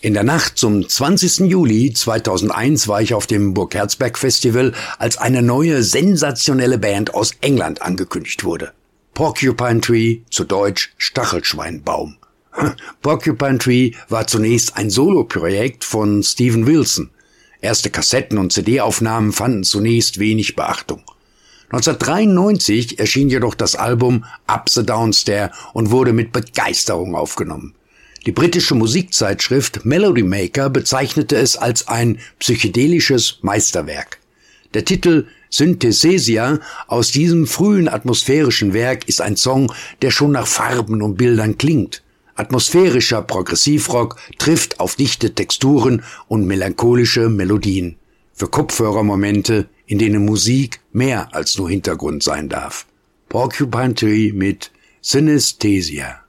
In der Nacht zum 20. Juli 2001 war ich auf dem Burg Herzberg Festival, als eine neue, sensationelle Band aus England angekündigt wurde. Porcupine Tree, zu Deutsch Stachelschweinbaum. Porcupine Tree war zunächst ein Soloprojekt von Steven Wilson. Erste Kassetten und CD-Aufnahmen fanden zunächst wenig Beachtung. 1993 erschien jedoch das Album Up the Downstair und wurde mit Begeisterung aufgenommen. Die britische Musikzeitschrift Melody Maker bezeichnete es als ein psychedelisches Meisterwerk. Der Titel Synthesia aus diesem frühen atmosphärischen Werk ist ein Song, der schon nach Farben und Bildern klingt. Atmosphärischer Progressivrock trifft auf dichte Texturen und melancholische Melodien. Für Kopfhörermomente, in denen Musik mehr als nur Hintergrund sein darf. Porcupine Tree mit Synthesia.